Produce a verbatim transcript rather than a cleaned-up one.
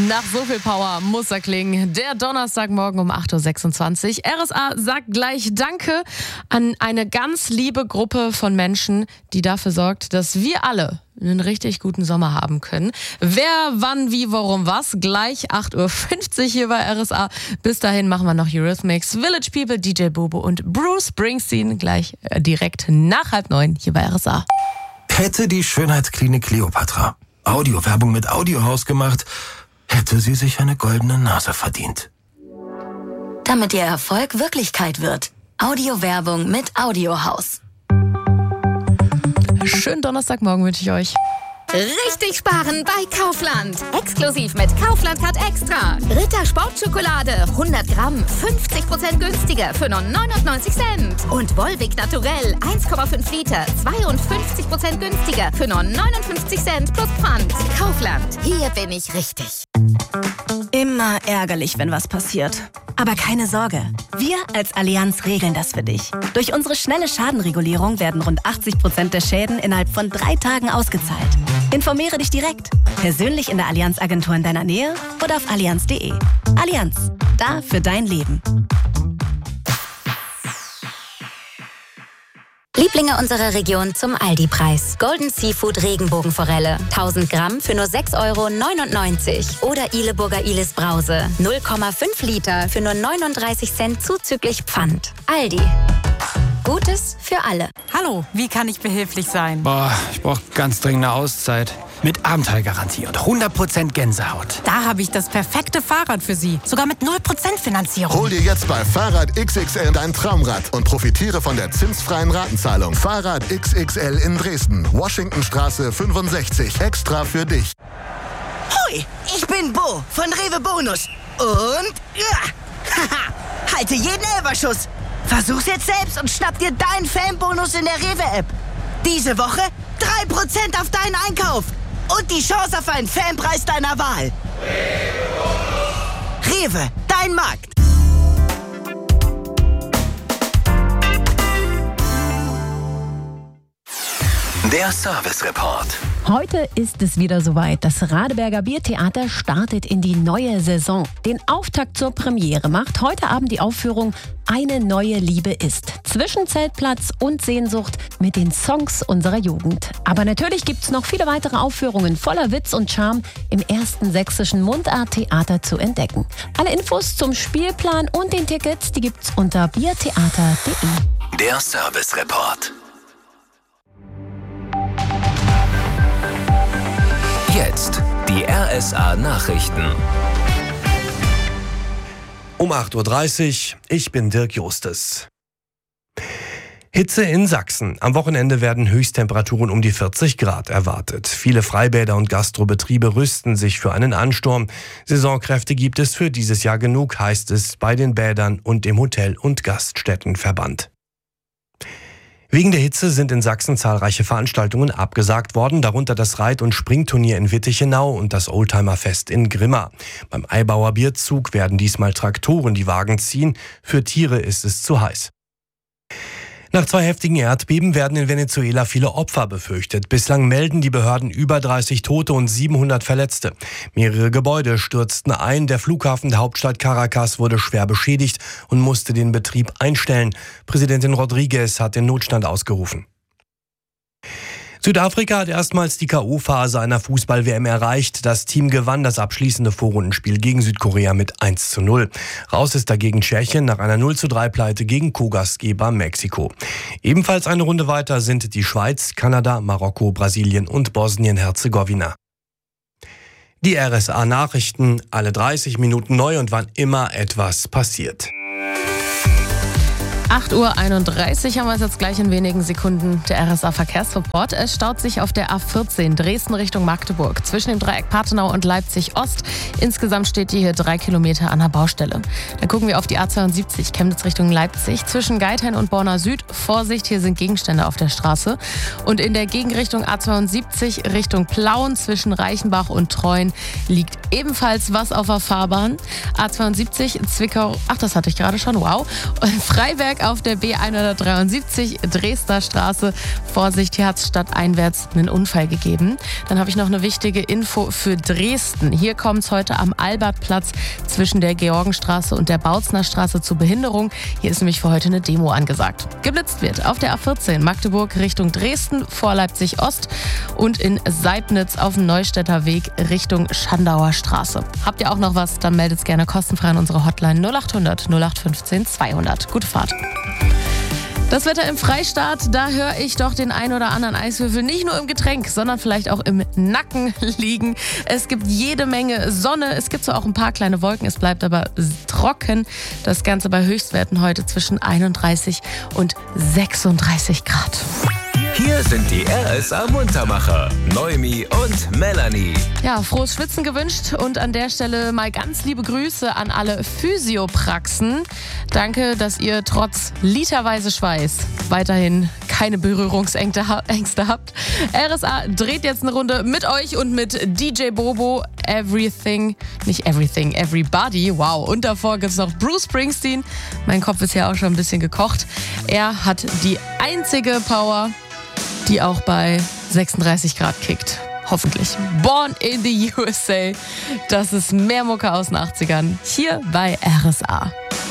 Nach so viel Power muss er klingen. Der Donnerstagmorgen um acht Uhr sechsundzwanzig. R S A sagt gleich Danke an eine ganz liebe Gruppe von Menschen, die dafür sorgt, dass wir alle einen richtig guten Sommer haben können. Wer, wann, wie, warum, was. Gleich acht Uhr fünfzig hier bei R S A. Bis dahin machen wir noch Eurythmics, Village People, D J Bobo und Bruce Springsteen. Gleich äh, direkt nach halb neun hier bei R S A. Hätte die Schönheitsklinik Kleopatra Audiowerbung mit Audiohaus gemacht, hätte sie sich eine goldene Nase verdient. Damit ihr Erfolg Wirklichkeit wird. Audiowerbung mit Audiohaus. Schönen Donnerstagmorgen wünsche ich euch. Richtig sparen bei Kaufland. Exklusiv mit Kaufland Card Extra. Ritter Sportschokolade hundert Gramm fünfzig Prozent günstiger für nur neunundneunzig Cent. Und Volvic Naturell eins Komma fünf Liter zweiundfünfzig Prozent günstiger für nur neunundfünfzig Cent plus Pfand. Kaufland, hier bin ich richtig. Immer ärgerlich, wenn was passiert. Aber keine Sorge, wir als Allianz regeln das für dich. Durch unsere schnelle Schadenregulierung werden rund achtzig Prozent der Schäden innerhalb von drei Tagen ausgezahlt. Informiere dich direkt, persönlich in der Allianz-Agentur in deiner Nähe oder auf allianz punkt de. Allianz, da für dein Leben. Lieblinge unserer Region zum Aldi-Preis. Golden Seafood Regenbogenforelle. tausend Gramm für nur sechs Euro neunundneunzig. Oder Ileburger Ilis Brause. null Komma fünf Liter für nur neununddreißig Cent zuzüglich Pfand. Aldi. Gutes für alle. Hallo, wie kann ich behilflich sein? Boah, ich brauche ganz dringend eine Auszeit. Mit Abenteuergarantie und hundert Prozent Gänsehaut. Da habe ich das perfekte Fahrrad für Sie. Sogar mit null Prozent Finanzierung. Hol dir jetzt bei Fahrrad X X L dein Traumrad und profitiere von der zinsfreien Ratenzahlung. Fahrrad X X L in Dresden. Washingtonstraße fünfundsechzig. Extra für dich. Hoi, ich bin Bo von Rewe Bonus. Und... Ja, haha, halte jeden Elberschuss. Versuch's jetzt selbst und schnapp dir deinen Fanbonus in der Rewe-App. Diese Woche drei Prozent auf deinen Einkauf. Und die Chance auf einen Fanpreis deiner Wahl. Rewe, dein Markt. Der Service Report. Heute ist es wieder soweit. Das Radeberger Biertheater startet in die neue Saison. Den Auftakt zur Premiere macht heute Abend die Aufführung Eine neue Liebe ist. Zwischenzeltplatz und Sehnsucht mit den Songs unserer Jugend. Aber natürlich gibt es noch viele weitere Aufführungen voller Witz und Charme im ersten sächsischen Mundarttheater zu entdecken. Alle Infos zum Spielplan und den Tickets, die gibt's unter biertheater punkt de. Der Service Report. Jetzt die R S A-Nachrichten. Um acht Uhr dreißig, ich bin Dirk Justes. Hitze in Sachsen. Am Wochenende werden Höchsttemperaturen um die vierzig Grad erwartet. Viele Freibäder und Gastrobetriebe rüsten sich für einen Ansturm. Saisonkräfte gibt es für dieses Jahr genug, heißt es bei den Bädern und dem Hotel- und Gaststättenverband. Wegen der Hitze sind in Sachsen zahlreiche Veranstaltungen abgesagt worden, darunter das Reit- und Springturnier in Wittichenau und das Oldtimerfest in Grimma. Beim Eibauer Bierzug werden diesmal Traktoren die Wagen ziehen. Für Tiere ist es zu heiß. Nach zwei heftigen Erdbeben werden in Venezuela viele Opfer befürchtet. Bislang melden die Behörden über dreißig Tote und siebenhundert Verletzte. Mehrere Gebäude stürzten ein. Der Flughafen der Hauptstadt Caracas wurde schwer beschädigt und musste den Betrieb einstellen. Präsidentin Rodriguez hat den Notstand ausgerufen. Südafrika hat erstmals die K O-Phase einer Fußball-W M erreicht. Das Team gewann das abschließende Vorrundenspiel gegen Südkorea mit eins zu null. Raus ist dagegen Tschechien nach einer null zu drei Pleite gegen Co-Gastgeber Mexiko. Ebenfalls eine Runde weiter sind die Schweiz, Kanada, Marokko, Brasilien und Bosnien-Herzegowina. Die R S A-Nachrichten, alle dreißig Minuten neu und wann immer etwas passiert. acht Uhr einunddreißig haben wir es jetzt gleich in wenigen Sekunden. Der R S A-Verkehrsreport. Es staut sich auf der A vierzehn Dresden Richtung Magdeburg zwischen dem Dreieck Parthenau und Leipzig Ost. Insgesamt steht die hier drei Kilometer an der Baustelle. Dann gucken wir auf die A zweiundsiebzig Chemnitz Richtung Leipzig zwischen Geithain und Borna Süd. Vorsicht, hier sind Gegenstände auf der Straße. Und in der Gegenrichtung A zweiundsiebzig Richtung Plauen zwischen Reichenbach und Treuen liegt ebenfalls was auf der Fahrbahn. A zweiundsiebzig Zwickau, ach das hatte ich gerade schon, wow. Freiberg auf der B hundertdreiundsiebzig Dresdner Straße. Vorsicht, hier hat es stadteinwärts einen Unfall gegeben. Dann habe ich noch eine wichtige Info für Dresden. Hier kommt es heute am Albertplatz zwischen der Georgenstraße und der Bautzner Straße zu Behinderung. Hier ist nämlich für heute eine Demo angesagt. Geblitzt wird auf der A vierzehn Magdeburg Richtung Dresden vor Leipzig Ost und in Seibnitz auf dem Neustädter Weg Richtung Schandauer Straße. Habt ihr auch noch was, dann meldet es gerne kostenfrei an unsere Hotline null acht hundert null acht fünfzehn zweihundert. Gute Fahrt. Das Wetter im Freistaat, da höre ich doch den ein oder anderen Eiswürfel nicht nur im Getränk, sondern vielleicht auch im Nacken liegen. Es gibt jede Menge Sonne, es gibt zwar auch ein paar kleine Wolken, es bleibt aber trocken. Das Ganze bei Höchstwerten heute zwischen einunddreißig und sechsunddreißig Grad. Hier sind die R S A-Muntermacher, Noemi und Melanie. Ja, frohes Schwitzen gewünscht und an der Stelle mal ganz liebe Grüße an alle Physiopraxen. Danke, dass ihr trotz literweise Schweiß weiterhin keine Berührungsängste habt. R S A dreht jetzt eine Runde mit euch und mit D J Bobo. Everything, nicht Everything, Everybody. Wow, und davor gibt es noch Bruce Springsteen. Mein Kopf ist ja auch schon ein bisschen gekocht. Er hat die einzige Power, die auch bei sechsunddreißig Grad kickt. Hoffentlich. Born in the U S A. Das ist mehr Mucke aus den achtzigern. Hier bei R S A.